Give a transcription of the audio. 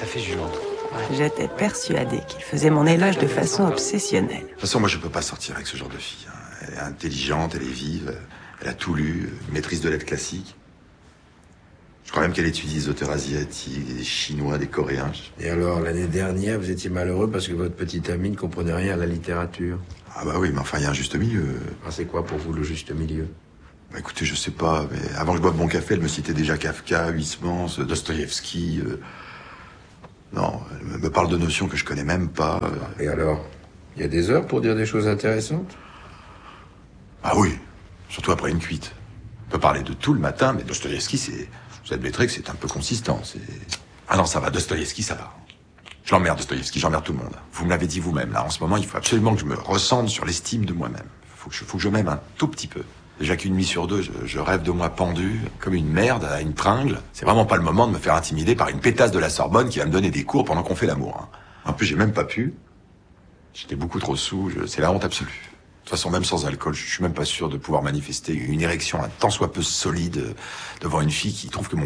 Ça fait Jules Andrew. J'étais persuadée qu'il faisait mon éloge de façon obsessionnelle. De toute façon, moi, je peux pas sortir avec ce genre de fille. Elle est intelligente, elle est vive, elle a tout lu, maîtrise de lettres classiques. Je crois même qu'elle étudie des auteurs asiatiques, des Chinois, des Coréens. Et alors, l'année dernière, vous étiez malheureux parce que votre petite amie ne comprenait rien à la littérature. Ah bah oui, mais enfin, il y a un juste milieu. Ah, c'est quoi pour vous le juste milieu? Bah écoutez, je sais pas, mais avant que je boive mon café, elle me citait déjà Kafka, Huysmans, Dostoïevski. Non, elle me parle de notions que je connais même pas. Et alors, il y a des heures pour dire des choses intéressantes? Ah oui, surtout après une cuite. On peut parler de tout le matin, mais Dostoïevski, vous admettrez que c'est un peu consistant. Ah non, ça va, Dostoïevski, ça va. Je l'emmerde, Dostoïevski, j'emmerde tout le monde. Vous me l'avez dit vous-même, là, en ce moment, il faut absolument que je me ressente sur l'estime de moi-même. Faut que je m'aime un tout petit peu. Déjà qu'une nuit sur deux, je rêve de moi pendu, comme une merde, à une tringle. C'est vraiment pas le moment de me faire intimider par une pétasse de la Sorbonne qui va me donner des cours pendant qu'on fait l'amour. Hein. En plus, j'ai même pas pu. J'étais beaucoup trop sous, c'est la honte absolue. De toute façon, même sans alcool, je suis même pas sûr de pouvoir manifester une érection un tant soit peu solide devant une fille qui trouve que mon